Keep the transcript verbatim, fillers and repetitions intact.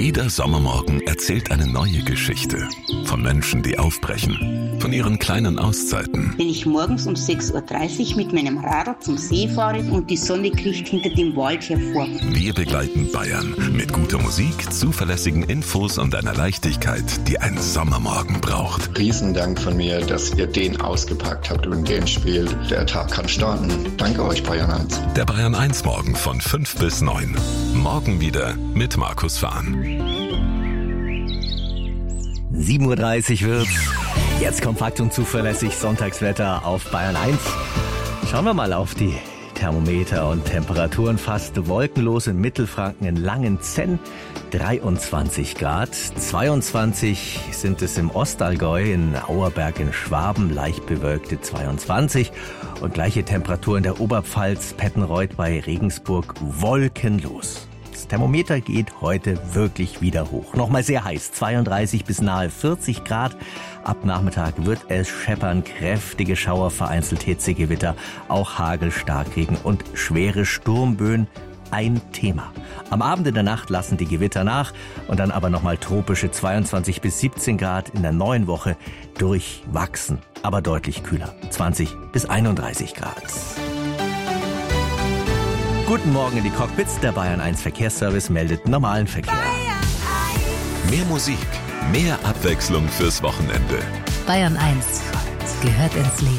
Jeder Sommermorgen erzählt eine neue Geschichte. Von Menschen, die aufbrechen. Von ihren kleinen Auszeiten. Wenn ich morgens um sechs Uhr dreißig mit meinem Radl zum See fahre und die Sonne kriecht hinter dem Wald hervor. Wir begleiten Bayern mit guter Musik, zuverlässigen Infos und einer Leichtigkeit, die ein Sommermorgen braucht. Riesendank von mir, dass ihr den ausgepackt habt und den spielt. Der Tag kann starten. Danke euch, Bayern eins. Der Bayern eins Morgen von fünf bis neun. Morgen wieder mit Markus Fahn. sieben Uhr dreißig wird's. Jetzt kompakt und zuverlässig Sonntagswetter auf Bayern eins. Schauen wir mal auf die Thermometer und Temperaturen. Fast wolkenlos in Mittelfranken, in Langenzenn dreiundzwanzig Grad. zweiundzwanzig sind es im Ostallgäu, in Auerberg in Schwaben, leicht bewölkte zweiundzwanzig. Und gleiche Temperatur in der Oberpfalz, Pettenreuth bei Regensburg, wolkenlos. Das Thermometer geht heute wirklich wieder hoch. Nochmal sehr heiß, zweiunddreißig bis nahe vierzig Grad. Ab Nachmittag wird es scheppern, kräftige Schauer, vereinzelt Hitzegewitter, auch Hagel, Starkregen und schwere Sturmböen. Ein Thema. Am Abend in der Nacht lassen die Gewitter nach und dann aber nochmal tropische zweiundzwanzig bis siebzehn Grad in der neuen Woche durchwachsen, aber deutlich kühler, zwanzig bis einunddreißig Grad. Guten Morgen in die Cockpits. Der Bayern eins Verkehrsservice meldet normalen Verkehr. Mehr Musik, mehr Abwechslung fürs Wochenende. Bayern eins gehört ins Leben.